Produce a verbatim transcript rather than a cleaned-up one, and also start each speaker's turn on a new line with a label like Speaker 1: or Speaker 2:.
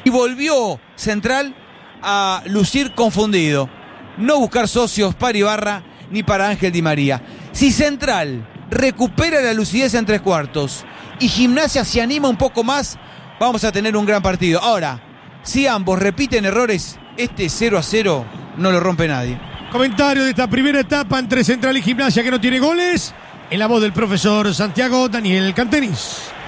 Speaker 1: Y volvió Central a lucir confundido. No buscar socios para Ibarra ni para Ángel Di María. Si Central recupera la lucidez en tres cuartos y Gimnasia se anima un poco más, vamos a tener un gran partido. Ahora, si ambos repiten errores, este cero a cero no lo rompe nadie.
Speaker 2: Comentario de esta primera etapa entre Central y Gimnasia que no tiene goles, en la voz del profesor Santiago Daniel Cantenis.